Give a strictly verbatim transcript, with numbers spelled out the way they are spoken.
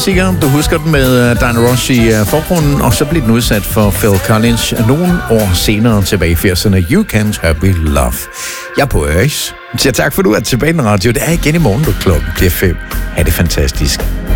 Sikker, du husker den med Diana Ross i forgrunden, og så blev den udsat for Phil Collins nogle år senere tilbage i firserne. You Can't Hurry Love. Jeg er på Øres. Så tak for, du er tilbage i radio. Det er igen i morgen, du klokken bliver fem. Ha' det fantastisk.